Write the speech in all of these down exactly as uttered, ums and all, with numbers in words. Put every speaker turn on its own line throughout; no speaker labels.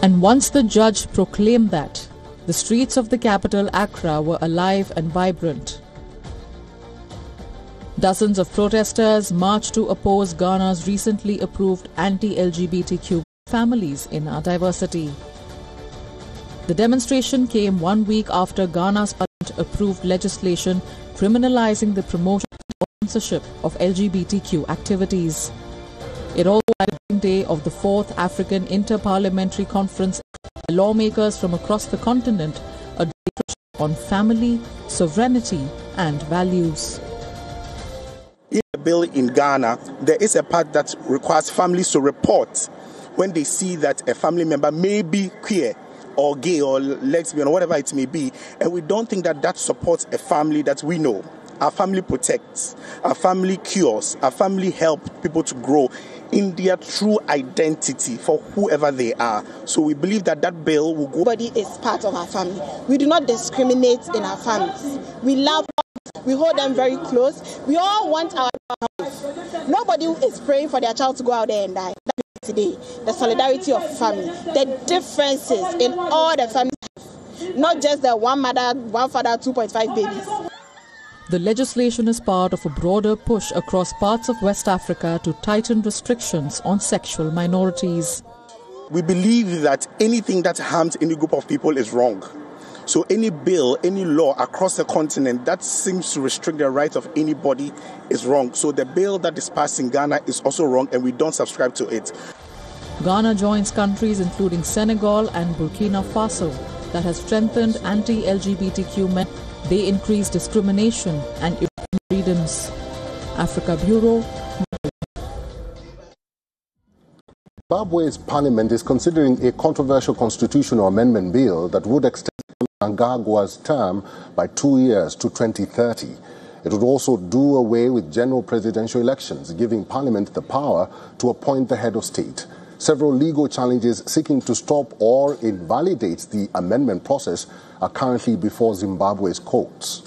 And once the judge proclaimed that, the streets of the capital, Accra, were alive and vibrant. Dozens of protesters marched to oppose Ghana's recently approved anti-L G B T Q families in our diversity. The demonstration came one week after Ghana's parliament approved legislation criminalizing the promotion and sponsorship of L G B T Q activities. It also marked the day of the fourth African Inter-Parliamentary Conference where lawmakers from across the continent agreed on family, sovereignty and values.
In the bill in Ghana, there is a part that requires families to report when they see that a family member may be queer or gay or lesbian or whatever it may be. And we don't think that that supports a family that we know. Our family protects, our family cures, our family helps people to grow in their true identity for whoever they are. So we believe that that bill will go.
Everybody is part of our family. We do not discriminate in our families. We love them, we hold them very close. We all want our life. Nobody is praying for their child to go out there and die. Today, the solidarity of family, the differences in all the families, not just the one mother, one father, two point five babies.
The legislation is part of a broader push across parts of West Africa to tighten restrictions on sexual minorities.
We believe that anything that harms any group of people is wrong. So any bill, any law across the continent that seems to restrict the rights of anybody is wrong. So the bill that is passed in Ghana is also wrong, and we don't subscribe to it.
Ghana joins countries including Senegal and Burkina Faso that have strengthened anti-L G B T Q men. They increase discrimination and freedoms. Africa Bureau.
Zimbabwe's parliament is considering a controversial constitutional amendment bill that would extend Mnangagwa's term by two years to twenty thirty. It would also do away with general presidential elections, giving Parliament the power to appoint the head of state. Several legal challenges seeking to stop or invalidate the amendment process are currently before Zimbabwe's courts.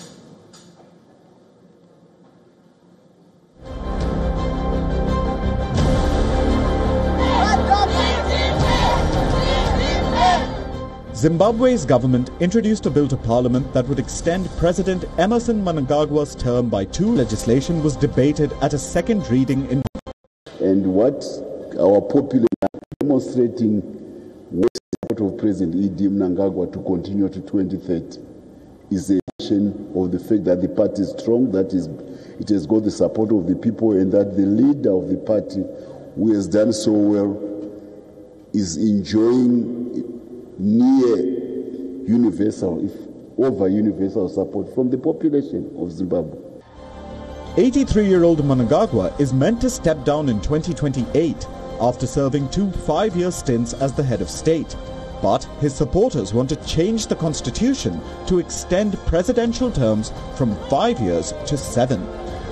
Zimbabwe's government introduced a bill to parliament that would extend President Emmerson Mnangagwa's term by two. Legislation was debated at a second reading in.
And what our population are demonstrating with the support of President E D Mnangagwa to continue to twenty thirty is a mention of the fact that the party is strong, that is, it has got the support of the people, and that the leader of the party, who has done so well, is enjoying near universal, if over universal support from the population of Zimbabwe.
eighty-three-year-old Mnangagwa is meant to step down in twenty twenty-eight after serving two five-year stints as the head of state. But his supporters want to change the constitution to extend presidential terms from five years to seven.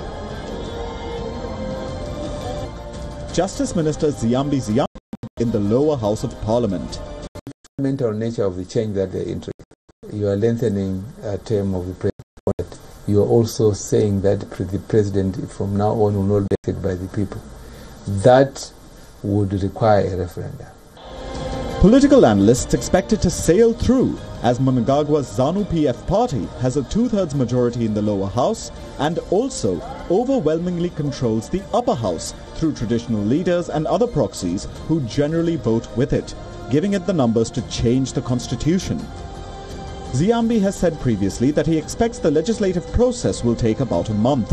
Justice Minister Ziyambi Ziyambi in the lower house of parliament.
The fundamental nature of the change that they're interested in. You are lengthening a term of the president. You are also saying that the president from now on will not be elected by the people. That would require a referendum.
Political analysts expect it to sail through, as Mnangagwa's ZANU-P F party has a two-thirds majority in the lower house and also overwhelmingly controls the upper house through traditional leaders and other proxies who generally vote with it, giving it the numbers to change the constitution. Ziyambi has said previously that he expects the legislative process will take about a month.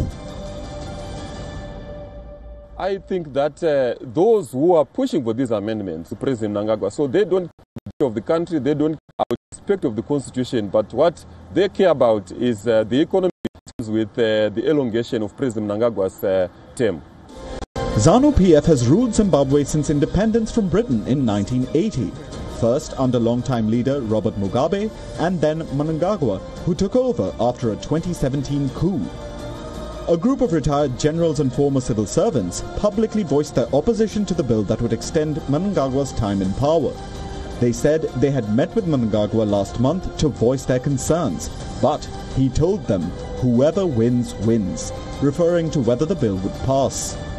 I think that uh, those who are pushing for these amendments, President Mnangagwa, so they don't care of the country, they don't care about the aspect of the constitution, but what they care about is uh, the economy with uh, the elongation of President Mnangagwa's uh, term.
ZANU-P F has ruled Zimbabwe since independence from Britain in nineteen eighty. First under longtime leader Robert Mugabe, and then Mnangagwa, who took over after a twenty seventeen coup. A group of retired generals and former civil servants publicly voiced their opposition to the bill that would extend Mnangagwa's time in power. They said they had met with Mnangagwa last month to voice their concerns, but he told them whoever wins, wins, referring to whether the bill would pass.